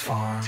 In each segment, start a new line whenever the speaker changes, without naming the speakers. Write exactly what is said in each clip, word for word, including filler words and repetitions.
farm.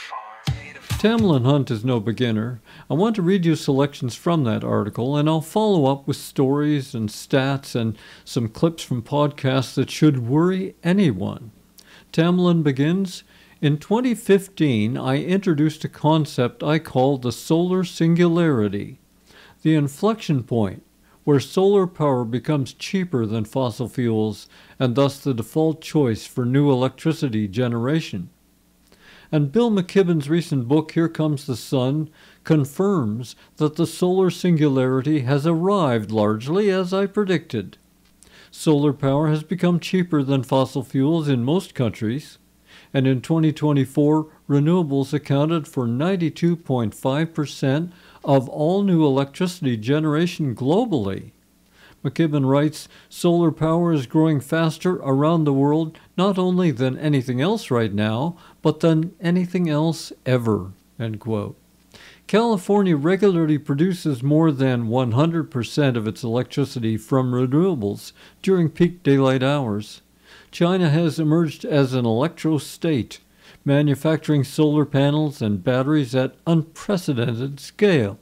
Tamlin Hunt is no beginner. I want to read you selections from that article, and I'll follow up with stories and stats and some clips from podcasts that should worry anyone. Tamlin begins, in twenty fifteen, I introduced a concept I called the solar singularity, the inflection point where solar power becomes cheaper than fossil fuels and thus the default choice for new electricity generation. And Bill McKibben's recent book, Here Comes the Sun, confirms that the solar singularity has arrived largely as I predicted. Solar power has become cheaper than fossil fuels in most countries, and in twenty twenty-four, renewables accounted for ninety-two point five percent of all new electricity generation globally. McKibben writes, solar power is growing faster around the world not only than anything else right now, but than anything else ever, end quote. California regularly produces more than one hundred percent of its electricity from renewables during peak daylight hours. China has emerged as an electro-state, manufacturing solar panels and batteries at unprecedented scale.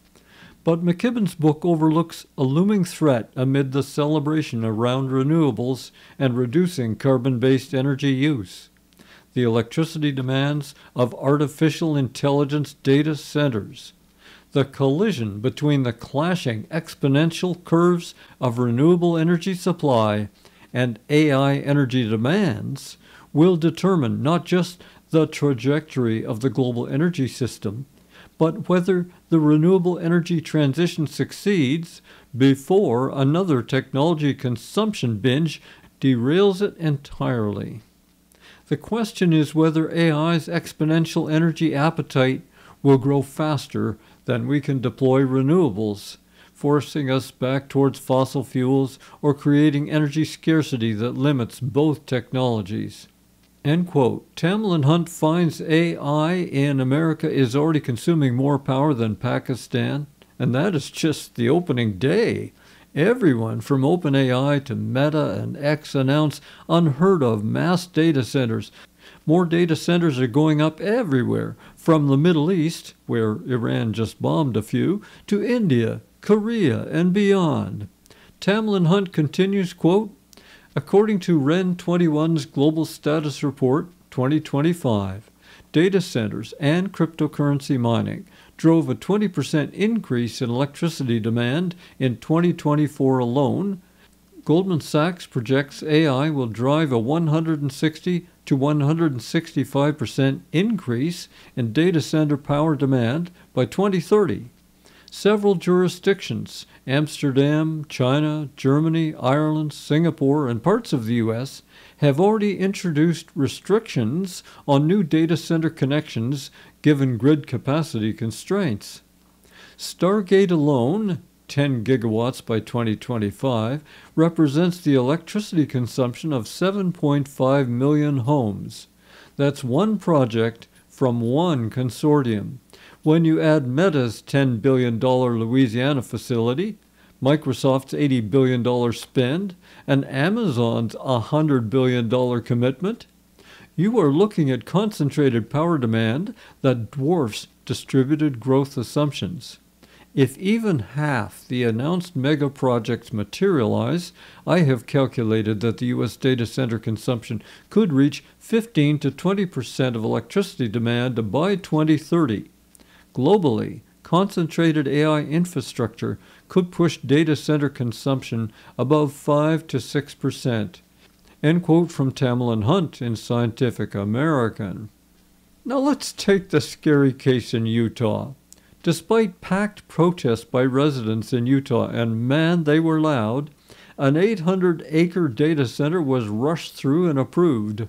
But McKibben's book overlooks a looming threat amid the celebration around renewables and reducing carbon-based energy use: the electricity demands of artificial intelligence data centers. The collision between the clashing exponential curves of renewable energy supply and A I energy demands will determine not just the trajectory of the global energy system, but whether the renewable energy transition succeeds before another technology consumption binge derails it entirely. The question is whether A I's exponential energy appetite will grow faster than we can deploy renewables, forcing us back towards fossil fuels or creating energy scarcity that limits both technologies. End quote. Tamlin Hunt finds A I in America is already consuming more power than Pakistan, and that is just the opening day. Everyone from OpenAI to Meta and X announce unheard of mass data centers. More data centers are going up everywhere, from the Middle East, where Iran just bombed a few, to India, Korea, and beyond. Tamlin Hunt continues, quote, according to R E N twenty-one's Global Status Report twenty twenty-five, data centers and cryptocurrency mining drove a twenty percent increase in electricity demand in twenty twenty-four alone. Goldman Sachs projects A I will drive a one hundred sixty to one hundred sixty-five percent increase in data center power demand by twenty thirty. Several jurisdictions, Amsterdam, China, Germany, Ireland, Singapore, and parts of the U S, have already introduced restrictions on new data center connections given grid capacity constraints. Stargate alone, ten gigawatts by twenty twenty-five, represents the electricity consumption of seven point five million homes. That's one project from one consortium. When you add Meta's ten billion dollars Louisiana facility, Microsoft's eighty billion dollars spend, and Amazon's one hundred billion dollars commitment, you are looking at concentrated power demand that dwarfs distributed growth assumptions. If even half the announced mega projects materialize, I have calculated that the U S data center consumption could reach fifteen to twenty percent of electricity demand by twenty thirty. Globally, concentrated A I infrastructure could push data center consumption above five to six percent. End quote from Tamlin Hunt in Scientific American. Now let's take the scary case in Utah. Despite packed protests by residents in Utah, and man, they were loud, an eight hundred acre data center was rushed through and approved.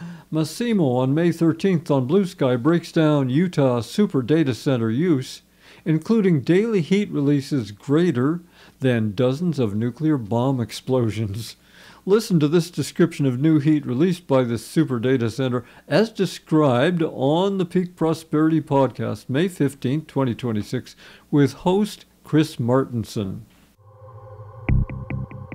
Massimo on May thirteenth on Blue Sky breaks down Utah's super data center use, including daily heat releases greater than dozens of nuclear bomb explosions. Listen to this description of new heat released by this super data center as described on the Peak Prosperity Podcast, May fifteenth, twenty twenty-six, with host Chris Martenson.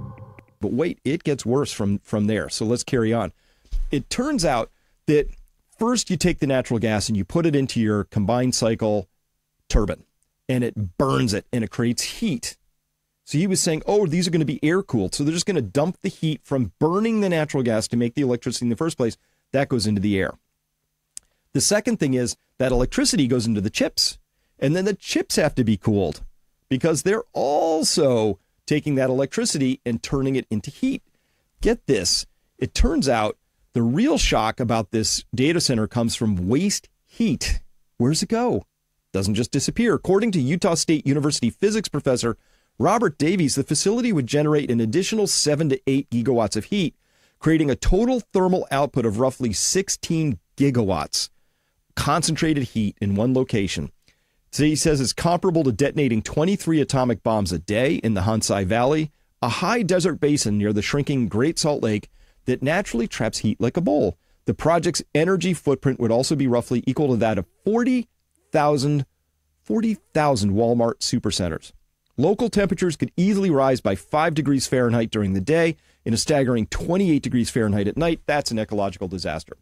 But wait, it gets worse from, from there, so let's carry on. It turns out that
first you take the natural gas and you put it into your combined cycle turbine, and it burns it, and it creates heat. So he was saying, oh, these are going to be air-cooled. So they're just going to dump the heat from burning the natural gas to make the electricity in the first place. That goes into the air. The second thing is that electricity goes into the chips, and then the chips have to be cooled because they're also taking that electricity and turning it into heat. Get this. It turns out the real shock about this data center comes from waste heat. Where's it go? Doesn't just disappear. According to Utah State University physics professor Robert Davies, the facility would generate an additional seven to eight gigawatts of heat, creating a total thermal output of roughly sixteen gigawatts. Concentrated heat in one location. So he says it's comparable to detonating twenty-three atomic bombs a day in the Hansai Valley, a high desert basin near the shrinking Great Salt Lake that naturally traps heat like a bowl. The project's energy footprint would also be roughly equal to that of forty thousand Walmart supercenters. Local temperatures could easily rise by five degrees Fahrenheit during the day and a staggering twenty-eight degrees Fahrenheit at night. That's an ecological disaster.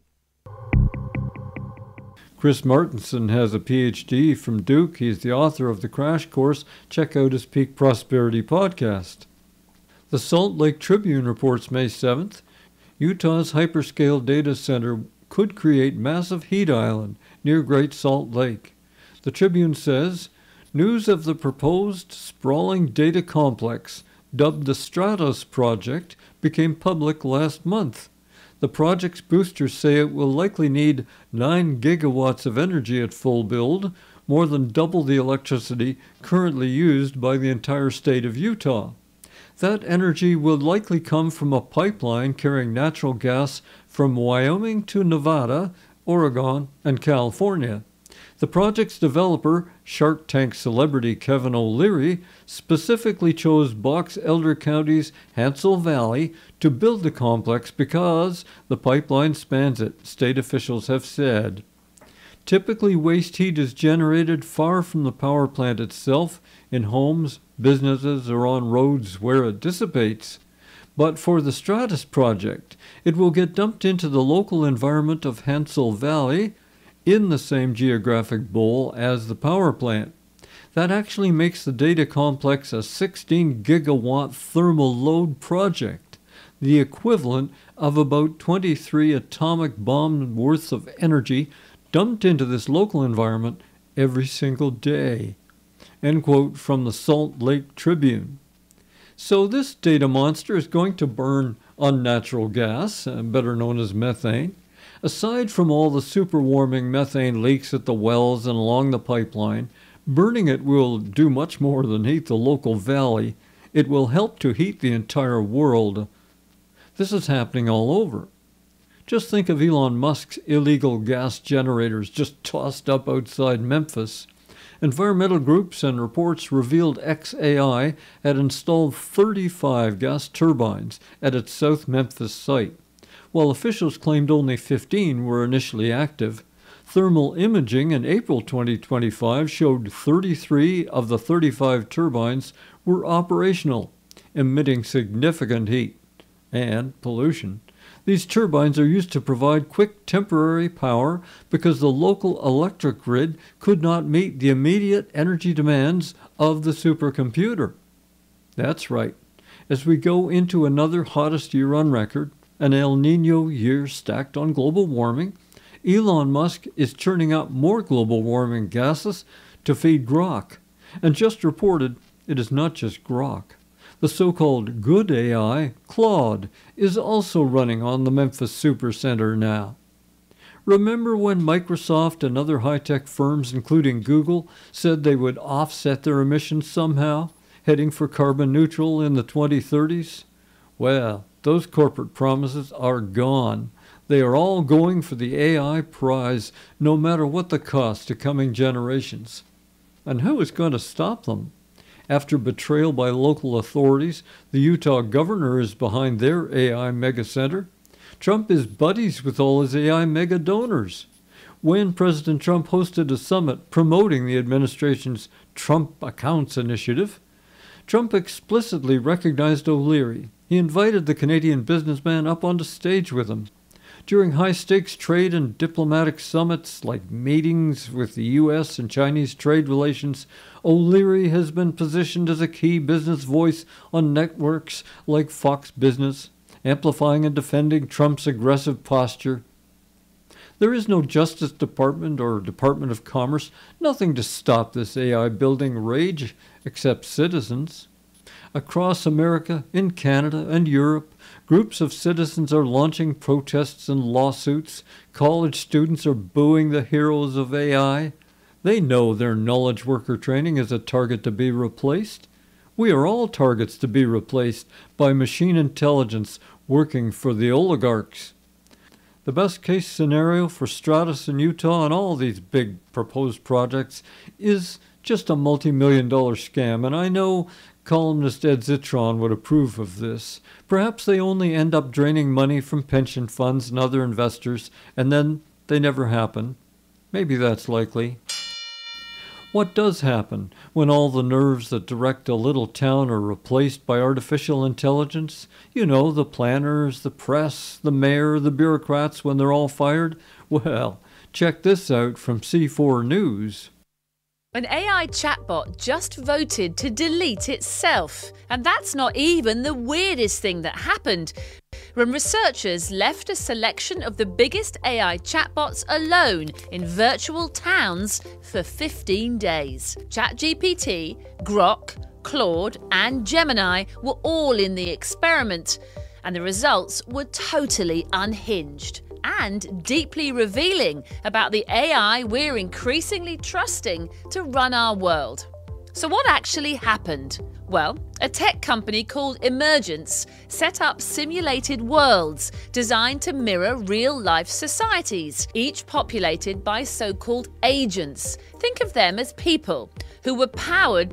Chris Martenson has a P H D from Duke. He's the author of the Crash Course. Check out his Peak Prosperity podcast. The Salt Lake Tribune reports May seventh, Utah's hyperscale data center could create massive heat island near Great Salt Lake. The Tribune says, news of the proposed sprawling data complex, dubbed the Stratos Project, became public last month. The project's boosters say it will likely need nine gigawatts of energy at full build, more than double the electricity currently used by the entire state of Utah. That energy will likely come from a pipeline carrying natural gas from Wyoming to Nevada, Oregon, and California. The project's developer, Shark Tank celebrity Kevin O'Leary, specifically chose Box Elder County's Hansel Valley to build the complex because the pipeline spans it, state officials have said. Typically, waste heat is generated far from the power plant itself, in homes, businesses, or on roads where it dissipates. But for the Stratos project, it will get dumped into the local environment of Hansel Valley, in the same geographic bowl as the power plant. That actually makes the data complex a sixteen gigawatt thermal load project, the equivalent of about twenty-three atomic bomb worth of energy dumped into this local environment every single day. End quote from the Salt Lake Tribune. So this data monster is going to burn unnatural gas, better known as methane. Aside from all the superwarming methane leaks at the wells and along the pipeline, burning it will do much more than heat the local valley. It will help to heat the entire world. This is happening all over. Just think of Elon Musk's illegal gas generators just tossed up outside Memphis. Environmental groups and reports revealed X A I had installed thirty-five gas turbines at its South Memphis site. While officials claimed only fifteen were initially active, thermal imaging in April twenty twenty-five showed thirty-three of the thirty-five turbines were operational, emitting significant heat and pollution. These turbines are used to provide quick temporary power because the local electric grid could not meet the immediate energy demands of the supercomputer. That's right. As we go into another hottest year on record, an El Nino year stacked on global warming, Elon Musk is churning out more global warming gases to feed Grok. And just reported, it is not just Grok. The so-called good A I, Claude, is also running on the Memphis Supercenter now. Remember when Microsoft and other high-tech firms, including Google, said they would offset their emissions somehow, heading for carbon neutral in the twenty thirties? Well, those corporate promises are gone. They are all going for the A I prize, no matter what the cost to coming generations. And who is going to stop them? After betrayal by local authorities, the Utah governor is behind their A I megacenter. Trump is buddies with all his A I mega donors. When President Trump hosted a summit promoting the administration's Trump Accounts initiative, Trump explicitly recognized O'Leary. He invited the Canadian businessman up onto stage with him. During high-stakes trade and diplomatic summits like meetings with the U S and Chinese trade relations, O'Leary has been positioned as a key business voice on networks like Fox Business, amplifying and defending Trump's aggressive posture. There is no Justice Department or Department of Commerce, nothing to stop this A I building rage except citizens. Across America, in Canada and Europe, groups of citizens are launching protests and lawsuits. College students are booing the heroes of A I. They know their knowledge worker training is a target to be replaced. We are all targets to be replaced by machine intelligence working for the oligarchs. The best case scenario for Stratus in Utah and all these big proposed projects is just a multi-million dollar scam, and I know columnist Ed Zitron would approve of this. Perhaps they only end up draining money from pension funds and other investors, and then they never happen. Maybe that's likely. What does happen when all the nerves that direct a little town are replaced by artificial intelligence? You know, the planners, the press, the mayor, the bureaucrats, when they're all fired? Well, check this out from C four News.
An A I chatbot just voted to delete itself. And that's not even the weirdest thing that happened. When researchers left a selection of the biggest A I chatbots alone in virtual towns for fifteen days. ChatGPT, Grok, Claude and Gemini were all in the experiment, and the results were totally unhinged and deeply revealing about the A I we're increasingly trusting to run our world. So what actually happened? Well, a tech company called Emergence set up simulated worlds designed to mirror real-life societies, each populated by so-called agents. Think of them as people who were powered